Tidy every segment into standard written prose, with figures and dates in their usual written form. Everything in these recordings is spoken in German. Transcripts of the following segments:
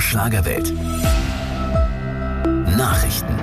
Schlagerwelt. Nachrichten.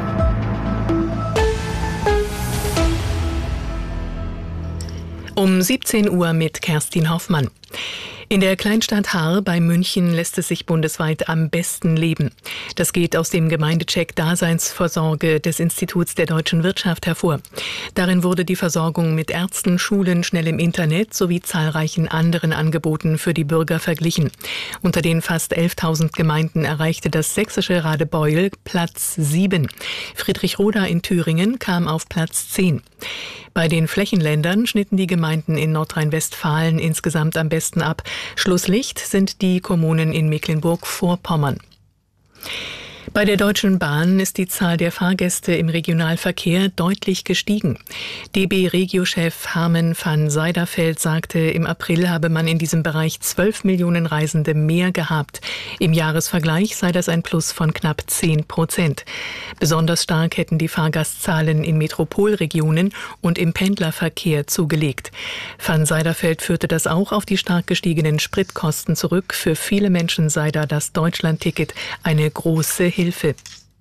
Um 17 Uhr mit Kerstin Hoffmann. In der Kleinstadt Haar bei München lässt es sich bundesweit am besten leben. Das geht aus dem Gemeindecheck Daseinsvorsorge des Instituts der deutschen Wirtschaft hervor. Darin wurde die Versorgung mit Ärzten, Schulen, schnellem Internet sowie zahlreichen anderen Angeboten für die Bürger verglichen. Unter den fast 11.000 Gemeinden erreichte das sächsische Radebeul Platz 7. Friedrichroda in Thüringen kam auf Platz 10. Bei den Flächenländern schnitten die Gemeinden in Nordrhein-Westfalen insgesamt am besten ab. Schlusslicht sind die Kommunen in Mecklenburg-Vorpommern. Bei der Deutschen Bahn ist die Zahl der Fahrgäste im Regionalverkehr deutlich gestiegen. DB-Regio-Chef Harmen van Zijderveld sagte, im April habe man in diesem Bereich 12 Millionen Reisende mehr gehabt. Im Jahresvergleich sei das ein Plus von knapp 10%. Besonders stark hätten die Fahrgastzahlen in Metropolregionen und im Pendlerverkehr zugelegt. Van Zijderveld führte das auch auf die stark gestiegenen Spritkosten zurück. Für viele Menschen sei da das Deutschlandticket eine große Hilfe.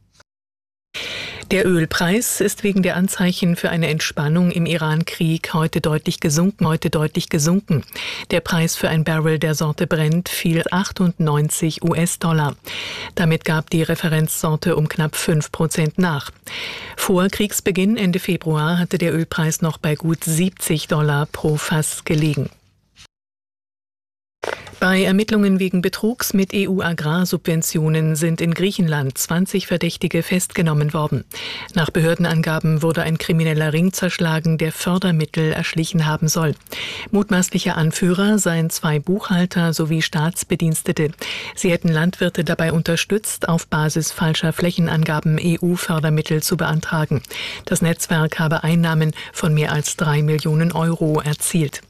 Der Ölpreis ist wegen der Anzeichen für eine Entspannung im Iran-Krieg heute deutlich gesunken. Der Preis für ein Barrel der Sorte Brent fiel 98 US-Dollar. Damit gab die Referenzsorte um knapp 5% nach. Vor Kriegsbeginn Ende Februar hatte der Ölpreis noch bei gut 70 Dollar pro Fass gelegen. Bei Ermittlungen wegen Betrugs mit EU-Agrarsubventionen sind in Griechenland 20 Verdächtige festgenommen worden. Nach Behördenangaben wurde ein krimineller Ring zerschlagen, der Fördermittel erschlichen haben soll. Mutmaßliche Anführer seien 2 Buchhalter sowie Staatsbedienstete. Sie hätten Landwirte dabei unterstützt, auf Basis falscher Flächenangaben EU-Fördermittel zu beantragen. Das Netzwerk habe Einnahmen von mehr als 3 Millionen Euro erzielt.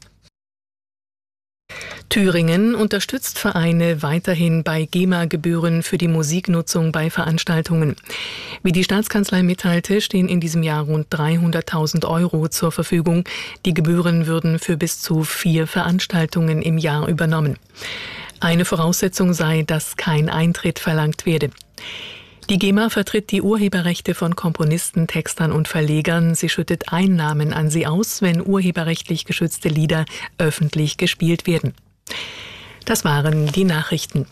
Thüringen unterstützt Vereine weiterhin bei GEMA-Gebühren für die Musiknutzung bei Veranstaltungen. Wie die Staatskanzlei mitteilte, stehen in diesem Jahr rund 300.000 Euro zur Verfügung. Die Gebühren würden für bis zu 4 Veranstaltungen im Jahr übernommen. Eine Voraussetzung sei, dass kein Eintritt verlangt werde. Die GEMA vertritt die Urheberrechte von Komponisten, Textern und Verlegern. Sie schüttet Einnahmen an sie aus, wenn urheberrechtlich geschützte Lieder öffentlich gespielt werden. Das waren die Nachrichten.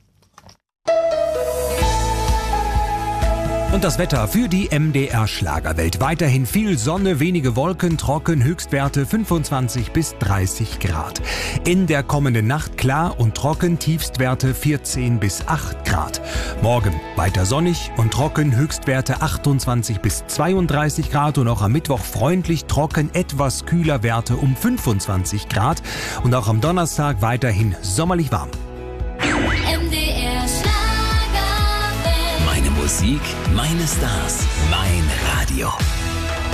Und das Wetter für die MDR Schlagerwelt. Weiterhin viel Sonne, wenige Wolken, trocken, Höchstwerte 25 bis 30 Grad. In der kommenden Nacht klar und trocken, Tiefstwerte 14 bis 8 Grad. Morgen weiter sonnig und trocken, Höchstwerte 28 bis 32 Grad. Und auch am Mittwoch freundlich, trocken, etwas kühler, Werte um 25 Grad. Und auch am Donnerstag weiterhin sommerlich warm. Meine Musik, meine Stars, mein Radio.